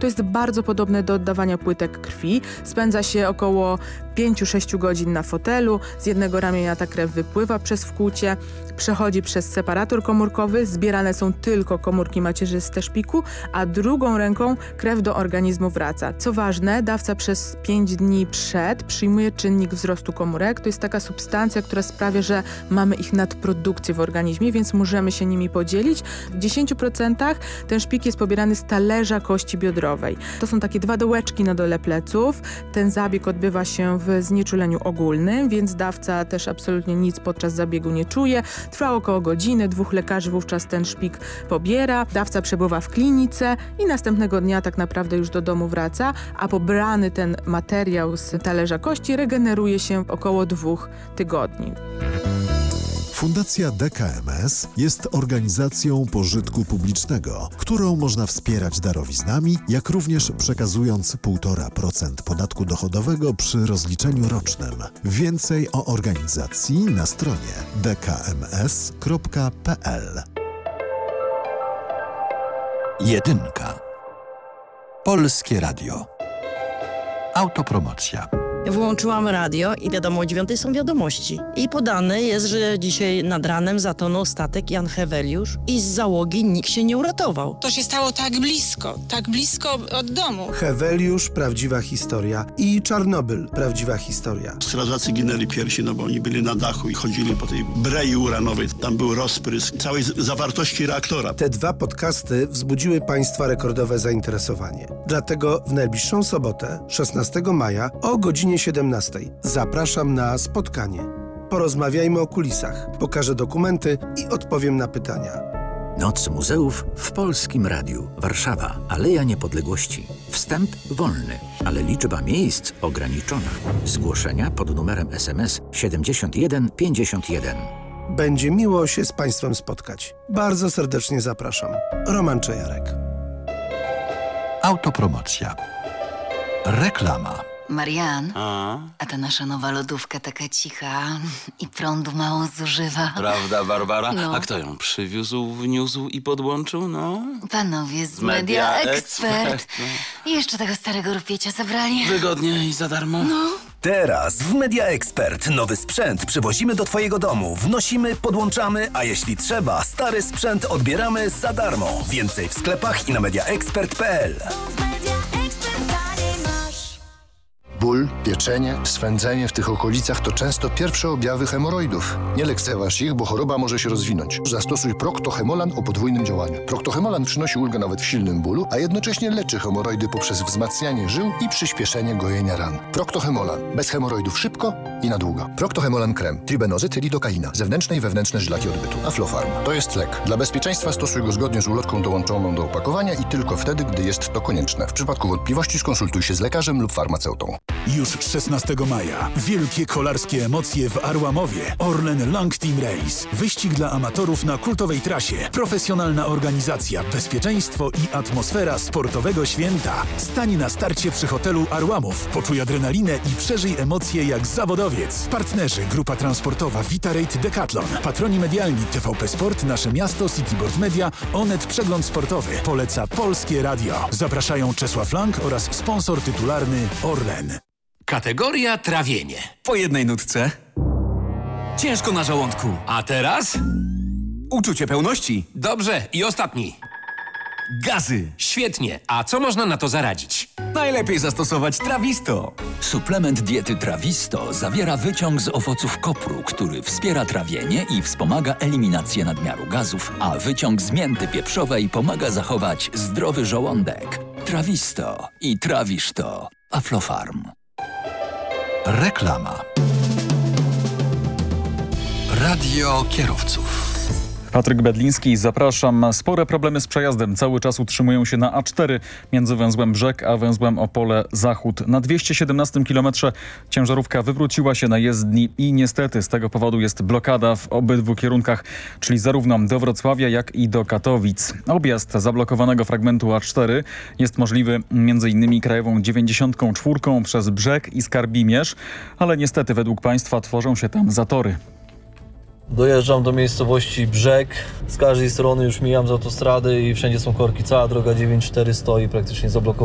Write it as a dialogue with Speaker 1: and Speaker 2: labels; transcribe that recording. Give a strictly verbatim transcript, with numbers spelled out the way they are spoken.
Speaker 1: To jest bardzo podobne do oddawania płytek krwi. Spędza się około pięć do sześciu godzin na fotelu. Z jednego ramienia ta krew wypływa przez wkłucie, przechodzi przez separator komórkowy, zbierane są tylko komórki macierzyste szpiku, a drugą ręką krew do organizmu wraca. Co ważne, dawca przez pięć dni przed przyjmuje czynnik wzrostu komórek. To jest taka substancja, która sprawia, że mamy ich nadprodukcję w organizmie, więc możemy się nimi podzielić. W dziesięciu procentach ten szpik jest pobierany z talerza kości biodrowej. To są takie dwa dołeczki na dole pleców. Ten zabieg odbywa się w znieczuleniu ogólnym, więc dawca też absolutnie nic podczas zabiegu nie czuje. Trwa około godziny, dwóch lekarzy wówczas ten szpik pobiera. Dawca przebywa w klinice i następnego dnia tak naprawdę już do domu wraca, a pobrany ten materiał z talerza kości regeneruje się w około dwóch tygodni.
Speaker 2: Fundacja D K M S jest organizacją pożytku publicznego, którą można wspierać darowiznami, jak również przekazując półtora procent podatku dochodowego przy rozliczeniu rocznym. Więcej o organizacji na stronie d k m s kropka p l.
Speaker 3: Jedynka. Polskie Radio. Autopromocja.
Speaker 4: Włączyłam radio i wiadomo, o dziewiątej są wiadomości. I podane jest, że dzisiaj nad ranem zatonął statek Jan Heweliusz i z załogi nikt się nie uratował.
Speaker 5: To się stało tak blisko, tak blisko od domu.
Speaker 6: Heweliusz, prawdziwa historia, i Czarnobyl, prawdziwa historia.
Speaker 7: Strażacy ginęli pierwsi, no bo oni byli na dachu i chodzili po tej brei uranowej. Tam był rozprysk całej zawartości reaktora.
Speaker 6: Te dwa podcasty wzbudziły Państwa rekordowe zainteresowanie. Dlatego w najbliższą sobotę, szesnastego maja o godzinie siedemnastej zapraszam na spotkanie. Porozmawiajmy o kulisach, pokażę dokumenty i odpowiem na pytania.
Speaker 8: Noc Muzeów w Polskim Radiu. Warszawa, Aleja Niepodległości. Wstęp wolny, ale liczba miejsc ograniczona. Zgłoszenia pod numerem S M S siedemdziesiąt jeden pięćdziesiąt jeden.
Speaker 6: Będzie miło się z Państwem spotkać. Bardzo serdecznie zapraszam. Roman Czajarek.
Speaker 3: Autopromocja. Reklama.
Speaker 9: Marian,
Speaker 10: A?
Speaker 9: a ta nasza nowa lodówka taka cicha i prądu mało zużywa.
Speaker 10: Prawda, Barbara?
Speaker 9: No.
Speaker 10: A kto ją przywiózł, wniósł i podłączył, no?
Speaker 9: Panowie z,
Speaker 10: Z
Speaker 9: Media,
Speaker 10: Media
Speaker 9: Expert.
Speaker 10: Expert, no.
Speaker 9: I jeszcze tego starego rupiecia zabrali.
Speaker 10: Wygodnie i za darmo.
Speaker 9: No.
Speaker 11: Teraz w Media Expert nowy sprzęt przywozimy do Twojego domu. Wnosimy, podłączamy, a jeśli trzeba, stary sprzęt odbieramy za darmo. Więcej w sklepach i na media expert kropka p l.
Speaker 12: Ból, pieczenie, swędzenie w tych okolicach to często pierwsze objawy hemoroidów. Nie lekceważ ich, bo choroba może się rozwinąć. Zastosuj Procto-Hemolan o podwójnym działaniu. Procto-Hemolan przynosi ulgę nawet w silnym bólu, a jednocześnie leczy hemoroidy poprzez wzmacnianie żył i przyspieszenie gojenia ran. Procto-Hemolan. Bez hemoroidów szybko i na długo. Procto-Hemolan krem. Tribenozyty, lidokaina. Zewnętrzne i wewnętrzne żylaki odbytu. Aflofarm. To jest lek. Dla bezpieczeństwa stosuj go zgodnie z ulotką dołączoną do opakowania i tylko wtedy, gdy jest to konieczne. W przypadku wątpliwości skonsultuj się z lekarzem lub farmaceutą.
Speaker 13: Już szesnastego maja wielkie kolarskie emocje w Arłamowie. Orlen Long Team Race. Wyścig dla amatorów na kultowej trasie. Profesjonalna organizacja, bezpieczeństwo i atmosfera sportowego święta. Stań na starcie przy hotelu Arłamów. Poczuj adrenalinę i przeżyj emocje jak zawodowiec. Partnerzy: Grupa Transportowa Vitarate Decathlon. Patroni medialni: T V P Sport, Nasze Miasto, Cityboard Media, Onet Przegląd Sportowy. Poleca Polskie Radio. Zapraszają Czesław Lang oraz sponsor tytularny Orlen.
Speaker 14: Kategoria trawienie. Po jednej nutce. Ciężko na żołądku. A teraz? Uczucie pełności. Dobrze. I ostatni. Gazy. Świetnie. A co można na to zaradzić? Najlepiej zastosować Trawisto.
Speaker 15: Suplement diety Trawisto zawiera wyciąg z owoców kopru, który wspiera trawienie i wspomaga eliminację nadmiaru gazów, a wyciąg z mięty pieprzowej pomaga zachować zdrowy żołądek. Trawisto i trawisz to. Aflofarm.
Speaker 3: Reklama. Radio kierowców.
Speaker 16: Patryk Bedliński, zapraszam. Spore problemy z przejazdem cały czas utrzymują się na A cztery między węzłem Brzeg a węzłem Opole Zachód. Na dwieście siedemnastym kilometrze ciężarówka wywróciła się na jezdni i niestety z tego powodu jest blokada w obydwu kierunkach, czyli zarówno do Wrocławia, jak i do Katowic. Objazd zablokowanego fragmentu A cztery jest możliwy między innymi krajową dziewięćdziesiątką czwórką przez Brzeg i Skarbimierz, ale niestety według państwa tworzą się tam zatory.
Speaker 17: Dojeżdżam do miejscowości Brzeg, z każdej strony już mijam z autostrady i wszędzie są korki. Cała droga dziewięćdziesiąt cztery stoi praktycznie zablokowana.